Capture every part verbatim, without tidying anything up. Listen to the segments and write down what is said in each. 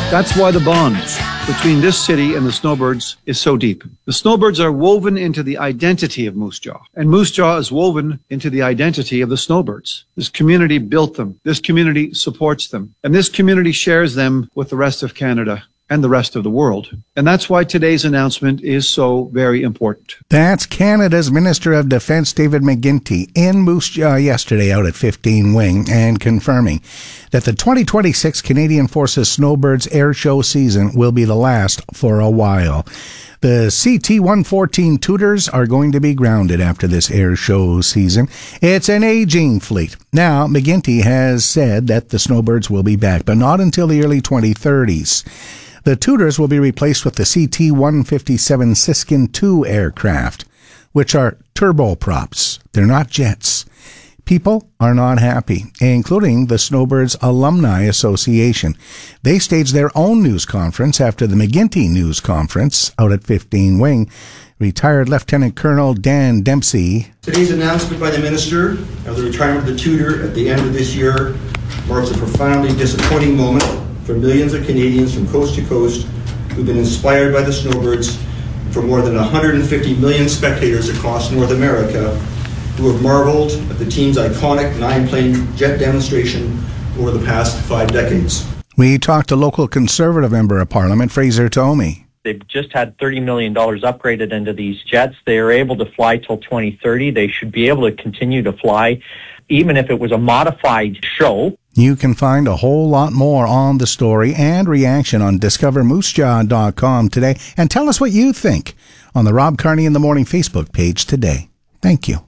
That's why the bond between this city and the Snowbirds is so deep. The Snowbirds are woven into the identity of Moose Jaw, and Moose Jaw is woven into the identity of the Snowbirds. This community built them. This community supports them. And this community shares them with the rest of Canada and the rest of the world. And that's why today's announcement is so very important. That's Canada's Minister of Defence, David McGuinty, in Moose Jaw yesterday out at fifteen Wing, and confirming that the twenty twenty-six Canadian Forces Snowbirds Air Show season will be the last for a while. The C T one fourteen Tudors are going to be grounded after this air show season. It's an aging fleet. Now, McGuinty has said that the Snowbirds will be back, but not until the early twenty thirties. The Tudors will be replaced with the C T one fifty-seven Siskin two aircraft, which are turboprops. They're not jets. People are not happy, including the Snowbirds Alumni Association. They staged their own news conference after the McGuinty news conference out at fifteen Wing. Retired Lieutenant Colonel Dan Dempsey. Today's announcement by the Minister of the retirement of the Tudor at the end of this year marks a profoundly disappointing moment for millions of Canadians from coast to coast who've been inspired by the Snowbirds, for more than one hundred fifty million spectators across North America who have marveled at the team's iconic nine-plane jet demonstration over the past five decades. We talked to local Conservative Member of Parliament, Fraser Tomey. They've just had thirty million dollars upgraded into these jets. They are able to fly till twenty thirty. They should be able to continue to fly, even if it was a modified show. You can find a whole lot more on the story and reaction on discover moose jaw dot com today. And tell us what you think on the Rob Carney in the Morning Facebook page today. Thank you.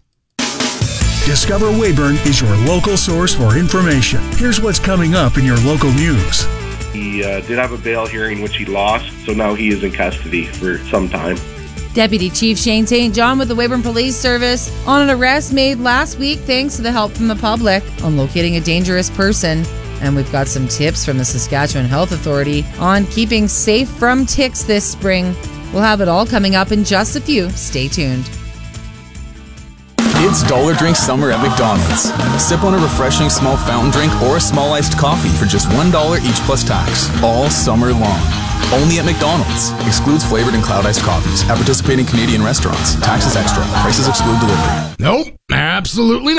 Discover Weyburn is your local source for information. Here's what's coming up in your local news. He uh, did have a bail hearing which he lost, so now he is in custody for some time. Deputy Chief Shane Saint John with the Weyburn Police Service on an arrest made last week thanks to the help from the public on locating a dangerous person. And we've got some tips from the Saskatchewan Health Authority on keeping safe from ticks this spring. We'll have it all coming up in just a few. Stay tuned. It's Dollar Drink Summer at McDonald's. Sip on a refreshing small fountain drink or a small iced coffee for just one dollar each plus tax, all summer long. Only at McDonald's. Excludes flavored and cloud iced coffees at participating Canadian restaurants. Taxes extra. Prices exclude delivery. Nope, absolutely not.